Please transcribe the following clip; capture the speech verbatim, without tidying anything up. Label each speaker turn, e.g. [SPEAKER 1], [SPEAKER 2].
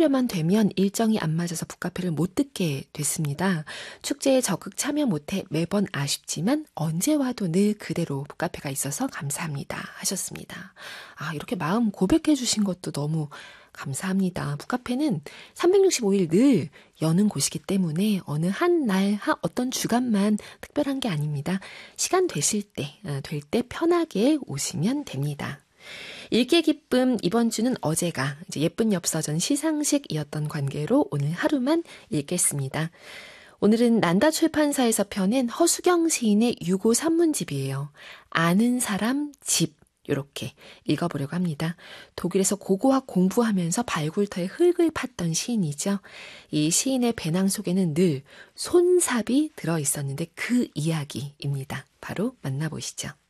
[SPEAKER 1] 찾아오려만 되면 일정이 안 맞아서 북카페를 못 듣게 됐습니다. 축제에 적극 참여 못해 매번 아쉽지만 언제 와도 늘 그대로 북카페가 있어서 감사합니다 하셨습니다. 아, 이렇게 마음 고백해 주신 것도 너무 감사합니다. 북카페는 삼백육십오 일 늘 여는 곳이기 때문에 어느 한 날, 어떤 주간만 특별한 게 아닙니다. 시간 되실 때, 될 때 편하게 오시면 됩니다. 읽기의 기쁨 이번 주는 어제가 이제 예쁜 엽서전 시상식이었던 관계로 오늘 하루만 읽겠습니다. 오늘은 난다 출판사에서 펴낸 허수경 시인의 유고 산문집이에요. 아는 사람 집. 이렇게 읽어보려고 합니다. 독일에서 고고학 공부하면서 발굴터에 흙을 팠던 시인이죠. 이 시인의 배낭 속에는 늘 손삽이 들어있었는데 그 이야기입니다. 바로 만나보시죠.